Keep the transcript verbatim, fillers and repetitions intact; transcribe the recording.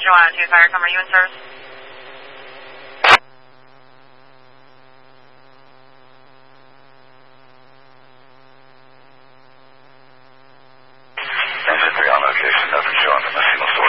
Central Attitude Fire. Come, are you in service? Engine three on location, nothing showing the Messina source.